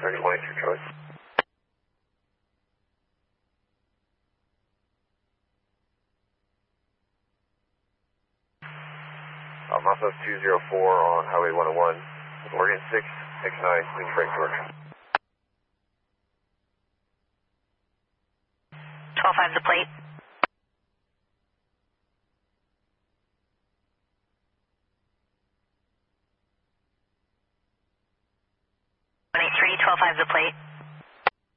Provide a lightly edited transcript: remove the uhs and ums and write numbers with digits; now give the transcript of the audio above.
3023 Charlie. Southwest 204 on Highway 101. Oregon 669, clean freight direction. 12-5 the plate. 183, 12-5 the plate.